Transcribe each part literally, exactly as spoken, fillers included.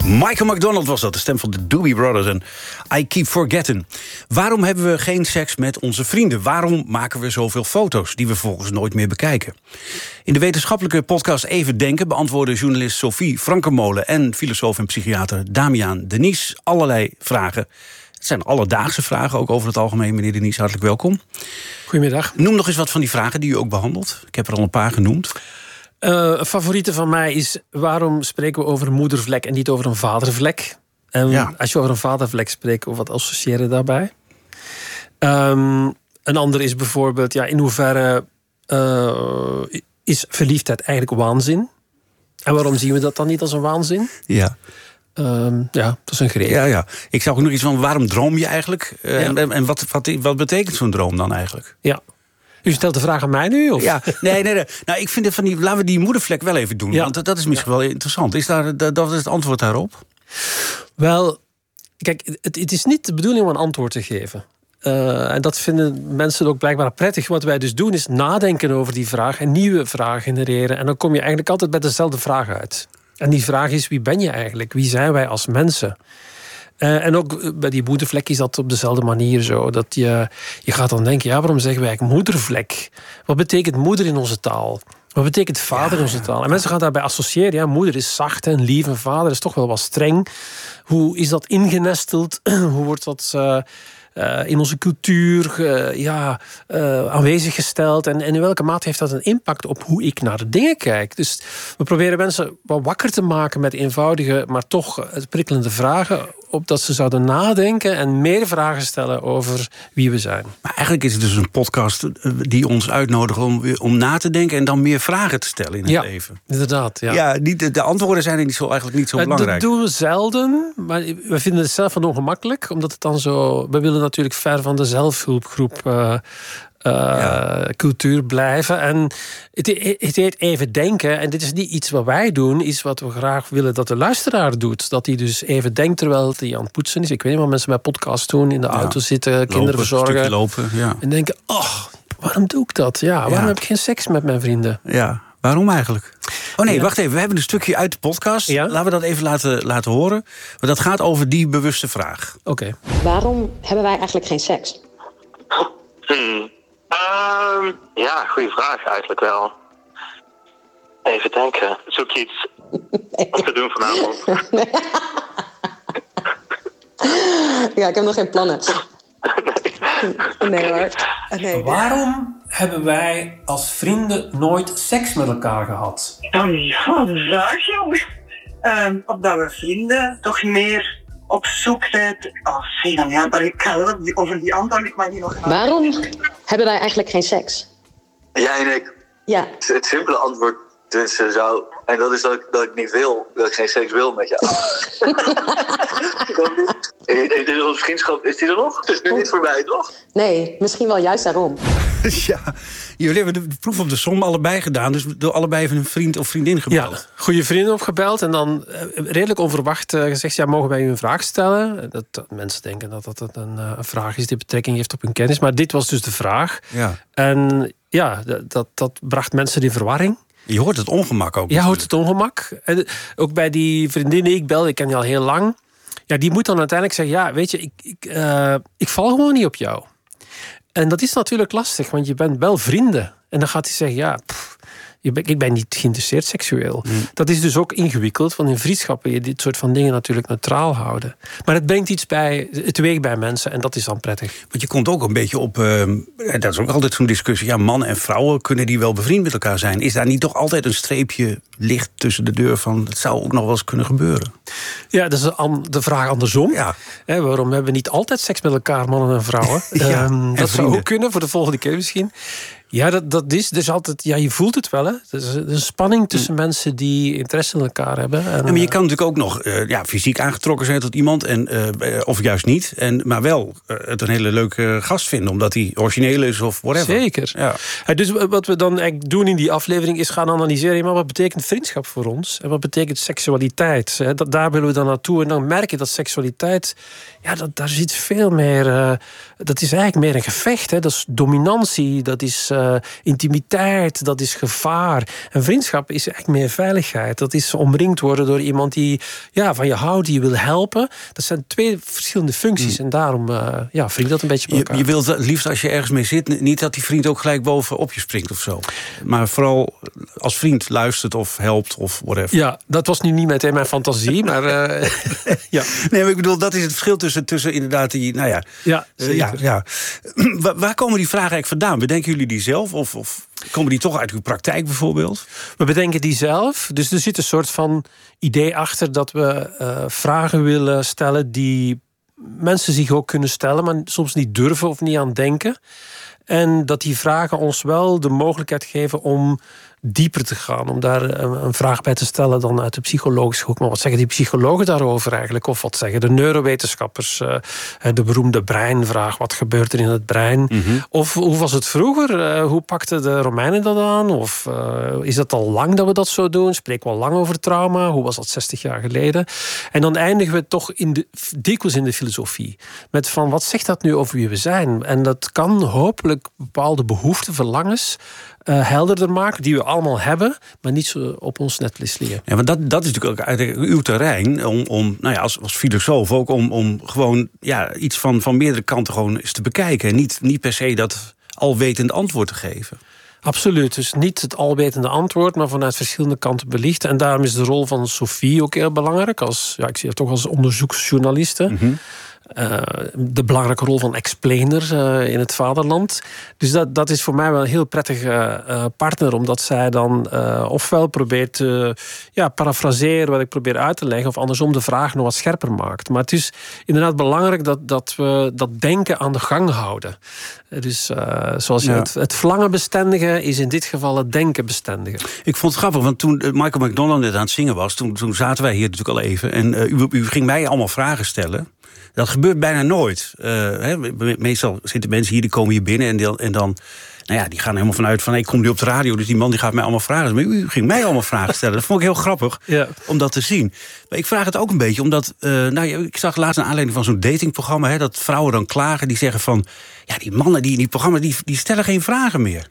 Michael McDonald was dat, de stem van de Doobie Brothers en I Keep Forgetting. Waarom hebben we geen seks met onze vrienden? Waarom maken we zoveel foto's die we volgens nooit meer bekijken? In de wetenschappelijke podcast Even Denken beantwoorden journalist Sophie Frankenmolen en filosoof en psychiater Damian Denies allerlei vragen. Het zijn alledaagse vragen, ook over het algemeen. Meneer Denies, hartelijk welkom. Goedemiddag. Noem nog eens wat van die vragen die u ook behandelt. Ik heb er al een paar genoemd. Uh, een favoriete van mij is: waarom spreken we over een moedervlek en niet over een vadervlek? En ja. Als je over een vadervlek spreekt, wat associeer je daarbij? Um, een ander is bijvoorbeeld: ja, in hoeverre uh, is verliefdheid eigenlijk waanzin? En waarom zien we dat dan niet als een waanzin? Ja. Um, ja, dat is een greep. Ja, ja. Ik zag ook nog iets van: waarom droom je eigenlijk? Uh, ja. En, en wat, wat, wat betekent zo'n droom dan eigenlijk? Ja. U stelt de vraag aan mij nu? Of? Ja, nee, nee, nee. Nou, ik vind het van die. Laten we die moedervlek wel even doen. Ja. Want dat is misschien ja. wel interessant. Is daar, dat is het antwoord daarop? Wel, kijk, het, het is niet de bedoeling om een antwoord te geven. Uh, en dat vinden mensen ook blijkbaar prettig. Wat wij dus doen is nadenken over die vraag en nieuwe vragen genereren. En dan kom je eigenlijk altijd bij dezelfde vraag uit. En die vraag is: wie ben je eigenlijk? Wie zijn wij als mensen? Uh, en ook bij die moedervlek is dat op dezelfde manier zo. Dat je, je gaat dan denken: ja, waarom zeggen wij eigenlijk moedervlek? Wat betekent moeder in onze taal? Wat betekent vader ja, in onze taal? En mensen gaan daarbij associëren: ja, moeder is zacht en lief en vader is toch wel wat streng. Hoe is dat ingenesteld? Hoe wordt dat Uh, Uh, in onze cultuur uh, ja, uh, aanwezig gesteld. En, en in welke mate heeft dat een impact op hoe ik naar de dingen kijk. Dus we proberen mensen wat wakker te maken met eenvoudige, maar toch prikkelende vragen, opdat ze zouden nadenken en meer vragen stellen over wie we zijn. Maar eigenlijk is het dus een podcast die ons uitnodigt om, om na te denken en dan meer vragen te stellen in het ja, leven. Inderdaad. Ja, ja niet, de, de antwoorden zijn er niet zo, eigenlijk niet zo uh, belangrijk. Dat doen we zelden, maar we vinden het zelf van ongemakkelijk, omdat het dan zo. We willen natuurlijk ver van de zelfhulpgroep uh, uh, ja. cultuur blijven. En het, het heet even denken. En dit is niet iets wat wij doen. Iets wat we graag willen dat de luisteraar doet. Dat hij dus even denkt terwijl hij aan het poetsen is. Ik weet niet wat mensen bij podcasts doen. In de ja. auto zitten, lopen, kinderen verzorgen. Lopen, ja. En denken: oh, waarom doe ik dat? Ja, waarom ja. heb ik geen seks met mijn vrienden? Ja. Waarom eigenlijk? Oh nee, ja. wacht even. We hebben een stukje uit de podcast. Ja? Laten we dat even laten, laten horen. Want dat gaat over die bewuste vraag. Oké. Okay. Waarom hebben wij eigenlijk geen seks? Hmm. Um, ja, goede vraag eigenlijk wel. Even denken. Zoek je iets om te doen vanavond? Ja, ik heb nog geen plannen. Nee, nee hoor. Nee. Waarom hebben wij als vrienden nooit seks met elkaar gehad? Oh ja, de vraag, jongen. Um, omdat we vrienden toch meer op zoek zijn. Oh, zie dan, ja, maar ik kan wel over die antwoord, ik mag niet nog gaan. Waarom hebben wij eigenlijk geen seks? Jij en ik. Ja. Het, het simpele antwoord dus zou. En dat is dat ik, dat ik niet wil, dat ik geen seks wil met jou. Is onze vriendschap, is die er nog? Het is nu niet voorbij, toch? Nee, misschien wel juist daarom. Ja, jullie hebben de proef op de som allebei gedaan. Dus door allebei even een vriend of vriendin gebeld. Ja, goede vrienden opgebeld. En dan uh, redelijk onverwacht uh, gezegd: ja, mogen wij u een vraag stellen? Dat, dat mensen denken dat dat een, uh, een vraag is die betrekking heeft op hun kennis. Maar dit was dus de vraag. Ja. En ja, dat, dat bracht mensen in verwarring. Je hoort het ongemak ook. Je hoort het ongemak. En ook bij die vriendin die ik bel, ik ken die al heel lang. Ja, die moet dan uiteindelijk zeggen: ja, weet je, ik, ik, uh, ik val gewoon niet op jou. En dat is natuurlijk lastig, want je bent wel vrienden. En dan gaat hij zeggen: ja, pff, ik ben niet geïnteresseerd seksueel. Mm. Dat is dus ook ingewikkeld, want in vriendschappen je dit soort van dingen natuurlijk neutraal houden. Maar het brengt iets bij, teweeg bij mensen en dat is dan prettig. Want je komt ook een beetje op, uh, dat is ook altijd zo'n discussie: ja, mannen en vrouwen, kunnen die wel bevriend met elkaar zijn? Is daar niet toch altijd een streepje licht tussen de deur van het zou ook nog wel eens kunnen gebeuren? Ja, dat is de vraag andersom. Ja. He, waarom hebben we niet altijd seks met elkaar, mannen en vrouwen? ja, um, dat zou ook kunnen, voor de volgende keer misschien. Ja, dat, dat is dus altijd. Ja, je voelt het wel, hè? Er is een spanning tussen mm. mensen die interesse in elkaar hebben. En, ja, maar je kan natuurlijk ook nog uh, ja, fysiek aangetrokken zijn tot iemand, en, uh, of juist niet. En, maar wel uh, het een hele leuke gast vinden, omdat hij origineel is of whatever. Zeker. Ja. Ja, dus wat we dan eigenlijk doen in die aflevering is gaan analyseren: maar wat betekent vriendschap voor ons? En wat betekent seksualiteit? Hè? Dat, daar willen we dan naartoe. En dan merk je dat seksualiteit, ja, dat, daar zit veel meer. Uh, dat is eigenlijk meer een gevecht. Hè? Dat is dominantie. Dat is. Uh, uh, intimiteit, dat is gevaar. En vriendschap is eigenlijk meer veiligheid. Dat is omringd worden door iemand die ja, van je houdt, die je wil helpen. Dat zijn twee verschillende functies. Mm. En daarom uh, ja, vriend dat een beetje bij elkaar. Je, je wilt het liefst als je ergens mee zit, niet dat die vriend ook gelijk bovenop je springt of zo. Maar vooral als vriend luistert of helpt of whatever. Ja, dat was nu niet meteen mijn fantasie, maar uh, ja. Nee, maar ik bedoel, dat is het verschil tussen, tussen inderdaad die, nou ja. Ja, uh, ja, ja. Waar, waar komen die vragen eigenlijk vandaan? Bedenken jullie die zelf of, of komen die toch uit uw praktijk bijvoorbeeld? We bedenken die zelf. Dus er zit een soort van idee achter dat we uh, vragen willen stellen die mensen zich ook kunnen stellen, maar soms niet durven of niet aan denken. En dat die vragen ons wel de mogelijkheid geven om dieper te gaan. Om daar een vraag bij te stellen dan uit de psychologische hoek. Maar wat zeggen die psychologen daarover eigenlijk? Of wat zeggen de neurowetenschappers? De beroemde breinvraag. Wat gebeurt er in het brein? Mm-hmm. Of hoe was het vroeger? Hoe pakten de Romeinen dat aan? Of uh, is het al lang dat we dat zo doen? Spreken we al lang over trauma? Hoe was dat zestig jaar geleden? En dan eindigen we toch in de, dikwijls in de filosofie. Met van, wat zegt dat nu over wie we zijn? En dat kan hopelijk bepaalde behoeften, verlangens Uh, helderder maken, die we allemaal hebben, maar niet zo op ons netvlies liggen. Ja, maar dat, dat is natuurlijk ook eigenlijk uw terrein, om, om nou ja, als, als filosoof ook, om, om gewoon ja, iets van, van meerdere kanten gewoon eens te bekijken. En niet, niet per se dat alwetende antwoord te geven. Absoluut, dus niet het alwetende antwoord, maar vanuit verschillende kanten belicht. En daarom is de rol van Sophie ook heel belangrijk, als, ja, ik zie het toch als onderzoeksjournaliste. Mm-hmm. Uh, de belangrijke rol van explainer uh, in het vaderland. Dus dat, dat is voor mij wel een heel prettige uh, partner, omdat zij dan uh, ofwel probeert te ja, parafraseren wat ik probeer uit te leggen, of andersom de vraag nog wat scherper maakt. Maar het is inderdaad belangrijk dat, dat we dat denken aan de gang houden. Dus uh, zoals je ja. het, het verlangen bestendigen is in dit geval het denken bestendigen. Ik vond het grappig, want toen Michael McDonald net aan het zingen was, toen, toen zaten wij hier natuurlijk al even, en uh, u, u ging mij allemaal vragen stellen. Dat gebeurt bijna nooit. Uh, he, meestal zitten mensen hier, die komen hier binnen en, die, en dan, nou ja, die gaan helemaal vanuit van, ik kom nu op de radio, dus die man die gaat mij allemaal vragen. Maar u ging mij allemaal vragen stellen. Dat vond ik heel grappig ja. om dat te zien. Maar ik vraag het ook een beetje, omdat, uh, nou ja, ik zag laatst een aanleiding van zo'n datingprogramma, he, dat vrouwen dan klagen, die zeggen van, ja, die mannen die in die programma, die, die stellen geen vragen meer.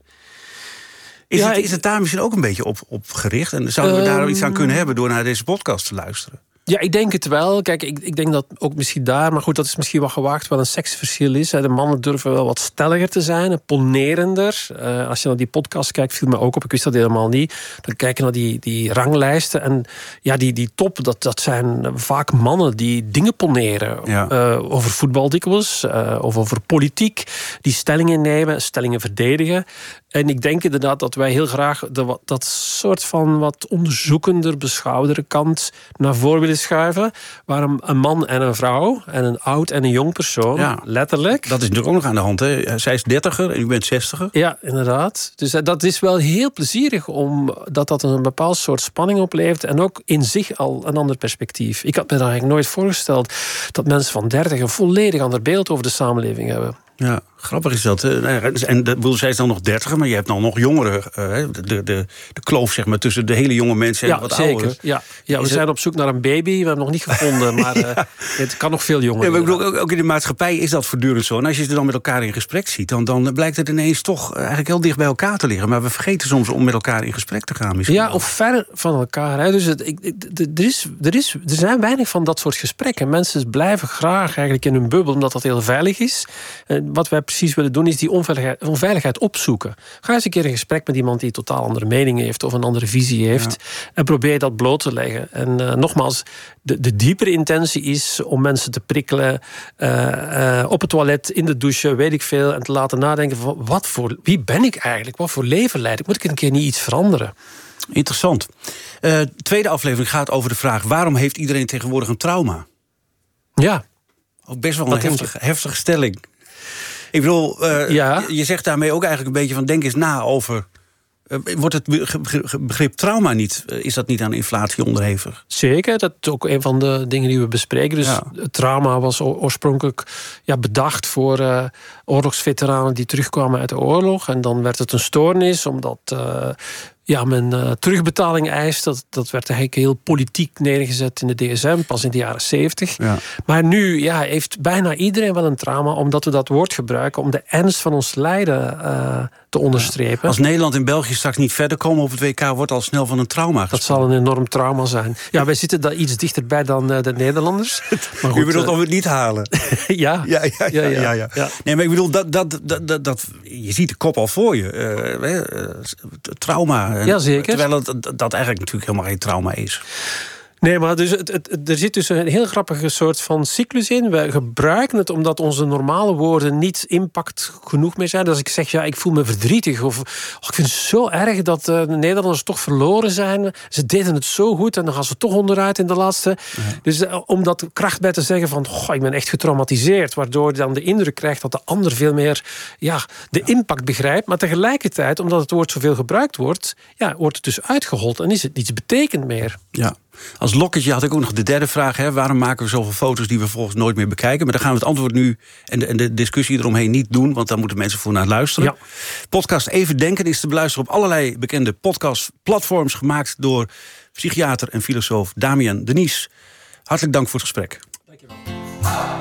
Is, ja, het, is het daar misschien ook een beetje op, op gericht? En zouden we um, daar iets aan kunnen hebben door naar deze podcast te luisteren? Ja, ik denk het wel. Kijk, ik, ik denk dat ook misschien daar, maar goed, dat is misschien wel gewaagd, wel een seksverschil is. De mannen durven wel wat stelliger te zijn, ponerender. Uh, als je naar die podcast kijkt, viel me ook op, ik wist dat helemaal niet. Dan kijk je naar die, die ranglijsten en ja, die, die top, dat, dat zijn vaak mannen die dingen poneren. Ja. Uh, over voetbal dikwijls, uh, of over politiek, die stellingen nemen, stellingen verdedigen. En ik denk inderdaad dat wij heel graag de, dat soort van wat onderzoekender, beschouwdere kant naar voren willen schuiven. Waar een, een man en een vrouw, en een oud en een jong persoon, ja, letterlijk. Dat is natuurlijk ook nog aan de hand, hè? Zij is dertiger en u bent zestiger. Ja, inderdaad. Dus dat is wel heel plezierig, omdat dat een bepaald soort spanning oplevert. En ook in zich al een ander perspectief. Ik had me daar eigenlijk nooit voorgesteld dat mensen van dertig een volledig ander beeld over de samenleving hebben. Ja, grappig is dat. En de, zij is dan nog dertiger, maar je hebt dan nog jongeren. De, de, de kloof zeg maar, tussen de hele jonge mensen en ja, wat zeker. ouderen. Ja, ja, we zijn het op zoek naar een baby. We hebben hem nog niet gevonden, maar ja. uh, het kan nog veel jonger. Ja, maar ik bedoel, ook, ook in de maatschappij is dat voortdurend zo. En als je ze dan met elkaar in gesprek ziet, dan, dan blijkt het ineens toch eigenlijk heel dicht bij elkaar te liggen. Maar we vergeten soms om met elkaar in gesprek te gaan. Ja, wel. Of ver van elkaar. Hè. Dus het, ik, er, is, er, is, er zijn weinig van dat soort gesprekken. Mensen blijven graag eigenlijk in hun bubbel, omdat dat heel veilig is. En wat wij precies willen doen, is die onveiligheid, onveiligheid opzoeken. Ga eens een keer in gesprek met iemand die totaal andere meningen heeft of een andere visie heeft. Ja. En probeer dat bloot te leggen. En uh, nogmaals, de, de diepere intentie is om mensen te prikkelen uh, uh, op het toilet, in de douche, weet ik veel. En te laten nadenken van wat voor, wie ben ik eigenlijk? Wat voor leven leid ik? Moet ik een keer niet iets veranderen? Interessant. Uh, tweede aflevering gaat over de vraag, waarom heeft iedereen tegenwoordig een trauma? Ja. Ook best wel een heftige, heftige stelling. Ik bedoel, uh, ja. je zegt daarmee ook eigenlijk een beetje van, denk eens na over, uh, wordt het begrip trauma niet, uh, is dat niet aan inflatie onderhevig? Zeker, dat is ook een van de dingen die we bespreken. Dus ja. trauma was oorspronkelijk ja, bedacht voor uh, oorlogsveteranen die terugkwamen uit de oorlog. En dan werd het een stoornis, omdat uh, ja, men uh, terugbetaling eist. Dat, dat werd eigenlijk heel politiek neergezet in de D S M, pas in de jaren zeventig. Ja. Maar nu ja, heeft bijna iedereen wel een trauma, omdat we dat woord gebruiken om de ernst van ons lijden uh, te onderstrepen. Als Nederland en België straks niet verder komen op het W K, wordt al snel van een trauma gesproken. Dat zal een enorm trauma zijn. Ja, wij zitten daar iets dichterbij dan uh, de Nederlanders. Maar goed, u bedoelt uh, of we het niet halen? ja. Ja, ja, ja, ja, ja, ja. ja. Nee, maar ik bedoel, dat, dat, dat, dat, dat, je ziet de kop al voor je. Uh, uh, trauma. Ja, zeker. Terwijl het dat eigenlijk natuurlijk helemaal geen trauma is. Nee, maar dus het, het, er zit dus een heel grappige soort van cyclus in. We gebruiken het omdat onze normale woorden niet impact genoeg meer zijn. Dus als ik zeg, ja, ik voel me verdrietig. Of oh, ik vind het zo erg dat uh, de Nederlanders toch verloren zijn. Ze deden het zo goed en dan gaan ze toch onderuit in de laatste. Ja. Dus uh, om dat kracht bij te zeggen van, oh, ik ben echt getraumatiseerd. Waardoor je dan de indruk krijgt dat de ander veel meer ja, de impact begrijpt. Maar tegelijkertijd, omdat het woord zoveel gebruikt wordt, ja, wordt het dus uitgehold en is het niets betekend meer. Ja. Als lokketje had ik ook nog de derde vraag. Hè. Waarom maken we zoveel foto's die we volgens nooit meer bekijken? Maar dan gaan we het antwoord nu en de, en de discussie eromheen niet doen, want daar moeten mensen voor naar luisteren. Ja. Podcast Even Denken is te beluisteren op allerlei bekende podcastplatforms, gemaakt door psychiater en filosoof Damian de Nies. Hartelijk dank voor het gesprek. Dank je wel.